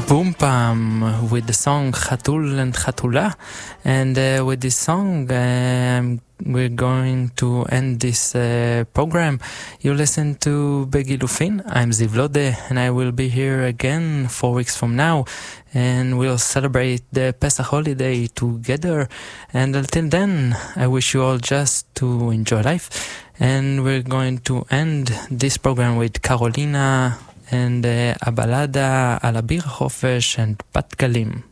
Boom Pam with the song Chatul and Chatula, and with this song we're going to end this program. You listen to Begilufin. I'm Ziv Lode, and I will be here again 4 weeks from now, and we'll celebrate the Pesach holiday together. And until then, I wish you all just to enjoy life, and we're going to end this program with Carolina and Abalada, Alabir Chofesh, and Pat Kalim.